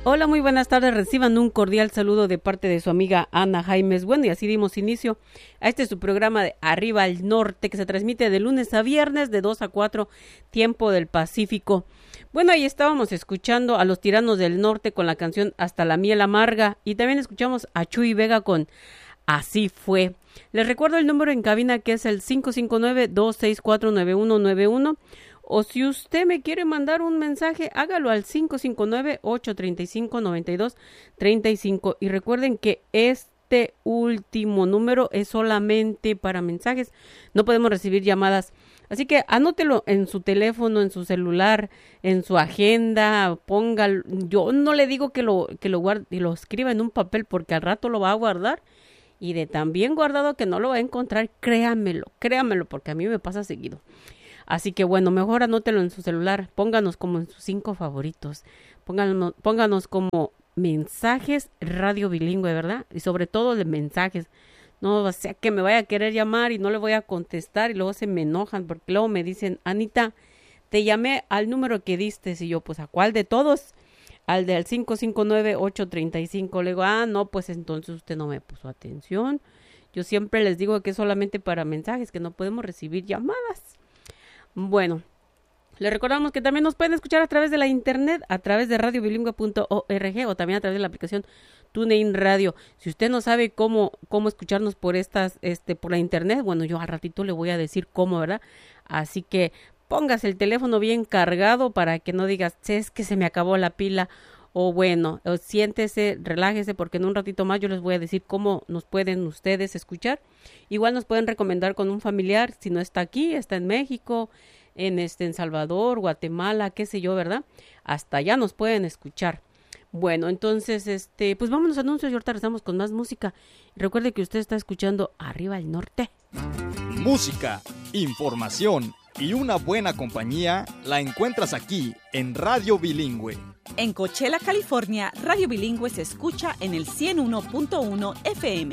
Hola, muy buenas tardes. Reciban un cordial saludo de parte de su amiga Ana Jaimes. Bueno, y así dimos inicio a este su programa de Arriba al Norte, que se transmite de lunes a viernes de 2 a 4, tiempo del Pacífico. Bueno, ahí estábamos escuchando a los Tiranos del Norte con la canción Hasta la miel amarga, y también escuchamos a Chuy Vega con Así fue. Les recuerdo el número en cabina, que es el 559-264-9191. O si usted me quiere mandar un mensaje, hágalo al 559-835-9235. Y recuerden que este último número es solamente para mensajes. No podemos recibir llamadas. Así que anótelo en su teléfono, en su celular, en su agenda, póngalo. Yo no le digo que lo guarde y lo escriba en un papel, porque al rato lo va a guardar. Y de tan bien guardado que no lo va a encontrar, créamelo, porque a mí me pasa seguido. Así que bueno, mejor anótelo en su celular, pónganos como en sus 5 favoritos, pónganos como mensajes radio bilingüe, ¿verdad? Y sobre todo de mensajes, no o sea que me vaya a querer llamar y no le voy a contestar y luego se me enojan, porque luego me dicen, Anita, te llamé al número que diste, y yo, pues, ¿a cuál de todos? Al del 559-835, le digo, no, pues entonces usted no me puso atención. Yo siempre les digo que es solamente para mensajes, que no podemos recibir llamadas. Bueno, les recordamos que también nos pueden escuchar a través de la internet, a través de radiobilingüe.org o también a través de la aplicación TuneIn Radio. Si usted no sabe cómo escucharnos por por la internet, bueno, yo al ratito le voy a decir cómo, ¿verdad? Así que póngase el teléfono bien cargado para que no digas, es que se me acabó la pila, o bueno, siéntese, relájese, porque en un ratito más yo les voy a decir cómo nos pueden ustedes escuchar. Igual nos pueden recomendar con un familiar, si no está aquí, está en México, en Salvador, Guatemala, qué sé yo, ¿verdad? Hasta allá nos pueden escuchar. Bueno, entonces, pues vámonos a anuncios y ahorita regresamos con más música. Recuerde que usted está escuchando Arriba al Norte. Música, información y una buena compañía la encuentras aquí en Radio Bilingüe. En Coachella, California, Radio Bilingüe se escucha en el 101.1 FM.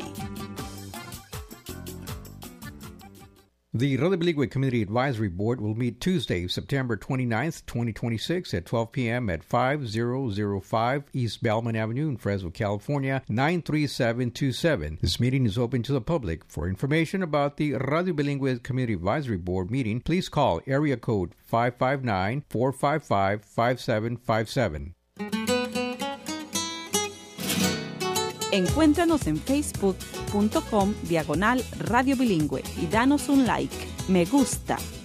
The Radio Bilingüe Community Advisory Board will meet Tuesday, September 29th, 2026 at 12 p.m. at 5005 East Bellman Avenue in Fresno, California, 93727. This meeting is open to the public. For information about the Radio Bilingüe Community Advisory Board meeting, please call area code 559-455-5757. Encuéntranos en facebook.com/Radio Bilingüe y danos un like. Me gusta.